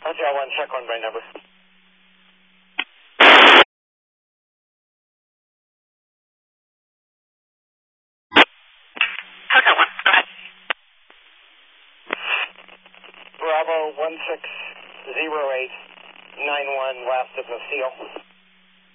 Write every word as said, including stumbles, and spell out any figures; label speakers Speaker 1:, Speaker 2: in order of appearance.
Speaker 1: Hotel one, check on by number.
Speaker 2: Hotel one, go ahead.
Speaker 1: Bravo one six zero eight nine one, last of the seal.